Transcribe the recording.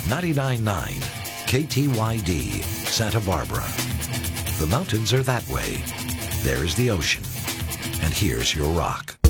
99.9 KTYD, Santa Barbara. The mountains are that way. There's the ocean. And here's your rock.